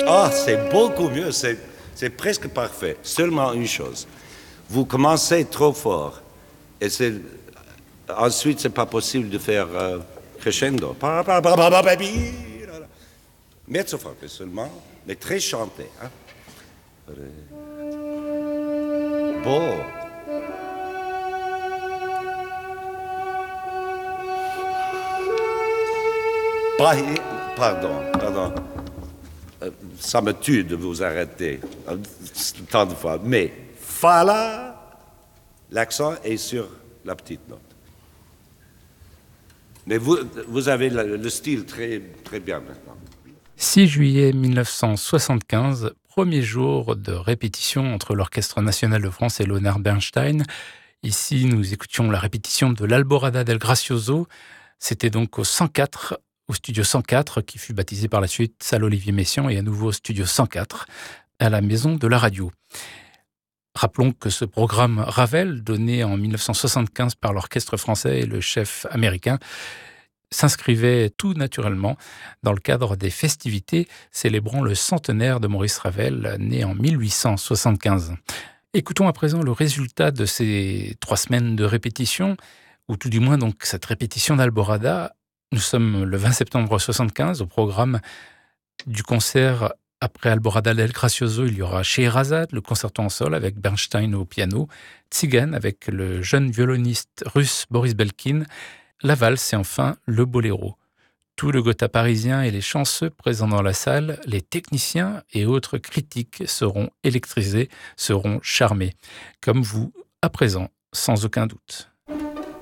Ah, c'est beaucoup mieux, c'est presque parfait. Seulement une chose, vous commencez trop fort et ensuite c'est pas possible de faire crescendo. Mezzo forte seulement, mais très chanté. Hein? Beau. Pardon. Ça me tue de vous arrêter tant de fois. Mais fa là, l'accent est sur la petite note. Mais vous avez le style très, très bien maintenant. 6 juillet 1975, premier jour de répétition entre l'Orchestre national de France et Leonard Bernstein. Ici, nous écoutions la répétition de l'Alborada del Gracioso. C'était donc au studio 104, qui fut baptisé par la suite Salle Olivier Messiaen, et à nouveau studio 104, à la Maison de la Radio. Rappelons que ce programme Ravel, donné en 1975 par l'Orchestre français et le chef américain, s'inscrivait tout naturellement dans le cadre des festivités célébrant le centenaire de Maurice Ravel, né en 1875. Écoutons à présent le résultat de ces 3 semaines de répétition, ou tout du moins donc cette répétition d'Alborada. Nous sommes le 20 septembre 1975, au programme du concert. Après Alborada del Gracioso, il y aura Scheherazade, le concerto en sol avec Bernstein au piano, Tzigane avec le jeune violoniste russe Boris Belkin, la valse et enfin le boléro. Tout le Gotha parisien et les chanceux présents dans la salle, les techniciens et autres critiques seront électrisés, seront charmés, comme vous à présent, sans aucun doute.